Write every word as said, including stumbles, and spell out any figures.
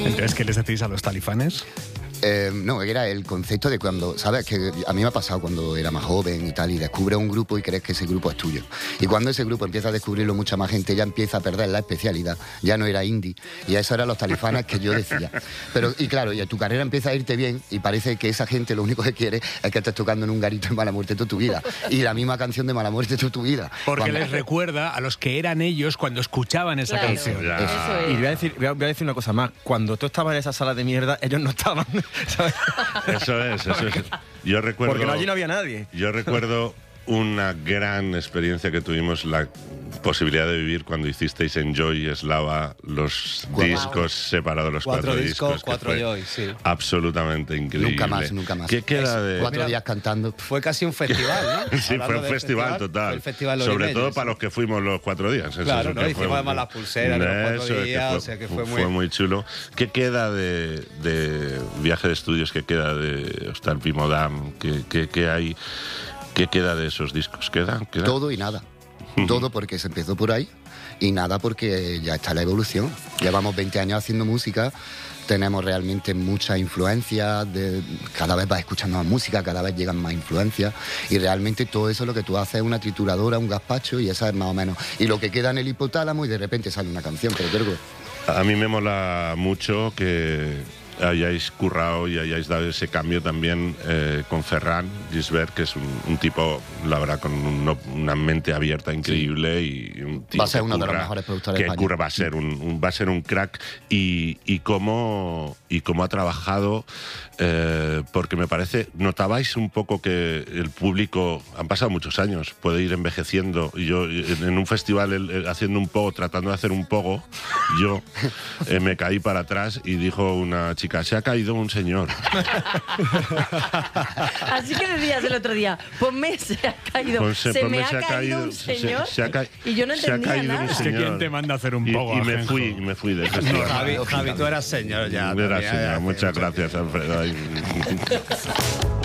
Entonces, ¿qué les decís a los talifanes? Eh, no, era el concepto de cuando, ¿sabes? Que a mí me ha pasado cuando era más joven y tal, y descubres un grupo y crees que ese grupo es tuyo. Y cuando ese grupo empieza a descubrirlo mucha más gente, ya empieza a perder la especialidad, ya no era indie. Y eso eran los talifanes que yo decía. Pero, y claro, y tu carrera empieza a irte bien y parece que esa gente lo único que quiere es que estés tocando en un garito en Mala Muerte toda tu vida. Y la misma canción de Mala Muerte toda tu vida. Porque Cuando... les recuerda a los que eran ellos cuando escuchaban esa Claro. canción. Eso es. Y voy a, decir, voy, a, voy a decir una cosa más. Cuando tú estabas en esa sala de mierda, ellos no estaban, ¿sabes? Eso es, eso es. Yo recuerdo... Porque allí no había nadie. Yo recuerdo una gran experiencia que tuvimos, la posibilidad de vivir cuando hicisteis en Joy Eslava los Wow. discos separados, los cuatro, Cuatro discos. discos, que cuatro fue Joy, sí. Absolutamente increíble. Nunca más, nunca más. ¿Qué queda de...? Cuatro Mira, días cantando. Fue casi un festival, ¿no? Sí, Hablando fue un del festival, total. fue el festival Sobre Oribeño, todo sí. para los que fuimos los cuatro días. Eso Claro, es ¿no? que Hicimos fue- además las pulseras de los cuatro Eso es que días, fue, o sea que fue muy- muy chulo. ¿Qué queda de, de Viaje de Estudios? ¿Qué queda de Hostal Pimodam? ¿Qué, qué, qué hay? ¿Qué queda de esos discos? ¿Queda? ¿Queda? Todo y nada. Todo porque se empezó por ahí y nada porque ya está la evolución. Llevamos veinte años haciendo música, tenemos realmente mucha influencia, de, cada vez vas escuchando más música, cada vez llegan más influencias y realmente todo eso lo que tú haces es una trituradora, un gazpacho y esa es más o menos. Y lo que queda en el hipotálamo y de repente sale una canción, pero creo que... A mí me mola mucho que hayáis currado y hayáis dado ese cambio también eh, con Ferran Gisbert, que es un, un tipo, la verdad, con un- una mente abierta increíble y un tío Va a ser que uno de los curra, mejores productores que de España. curra, va a ser un, un- va a ser un crack y, y cómo y cómo ha trabajado, eh, porque me parece, notabais un poco que el público, han pasado muchos años, puede ir envejeciendo, y yo en en un festival el- el- haciendo un pogo, tratando de hacer un pogo, yo eh, me caí para atrás y dijo una chica, se ha caído un señor. Así que decías el otro día, ponme se ha caído, Ponse- se ponme me ha caído un se- señor se ha ca- y yo no se ha entendía caído un nada. Es que señor. ¿quién te manda a hacer un Y, pogo, y me Ajenjo? fui, y me fui del festival. Javi, Javi, tú eras señor ya. Era también, señor. hace Muchas mucho gracias, tiempo. Alfredo. Ay.